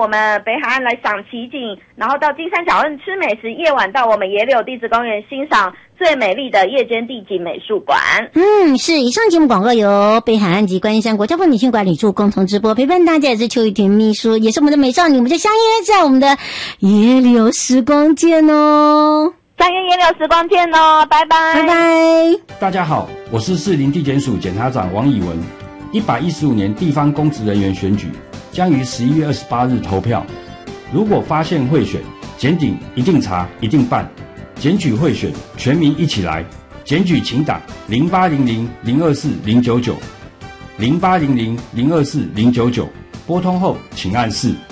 我们北海岸来赏奇景，然后到金三角岸吃美食，夜晚到我们野柳地质公园欣赏最美丽的夜间地景美术馆。 是以上节目广告由北海岸及观音山国家风景区管理处共同直播，陪伴大家也是邱玉婷秘书，也是我们的美少女，我们就相约在我们的野柳时光见哦。 相约野柳时光见哦，拜拜， 拜拜。 大家好，我是士林地检署检察长王以文。115年地方公职人员选举将于11月28日投票。如果发现贿选，检警一定查，一定办。检举贿选，全民一起来。检举请打0800-024-099 0800-024-099，拨通后请按4。